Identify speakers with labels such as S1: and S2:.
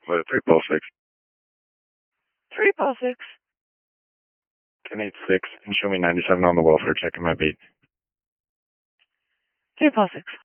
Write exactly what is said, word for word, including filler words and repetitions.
S1: What, three pulse six.
S2: Three pulse six.
S1: ten eight six, and show me ninety-seven on the welfare, checking my beat.
S2: Three pulse six.